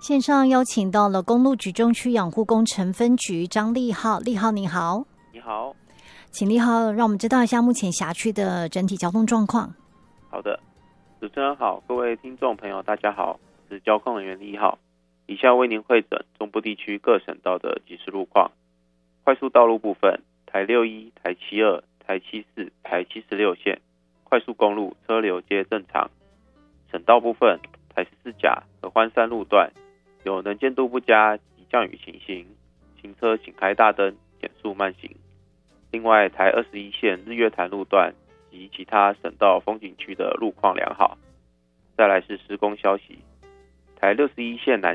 线上邀请到了公路局中区养护工程分局张立浩，立浩你好。 你好， 请立浩让我们知道一下目前辖区的整体交通状况。 好的，主持人好，各位听众朋友大家好，我是交控人员立浩，以下为您汇整中部地区各省道的即时路况。快速道路部分，台61、台72、台74、台76线快速公路车流皆正常。省道部分，台14甲合欢山路段有能见度不佳及降雨情形，行车请开大灯，减速慢行。另外，台21线日月潭路段及其他省道风景区的路况良好。再来是施工消息，台61线南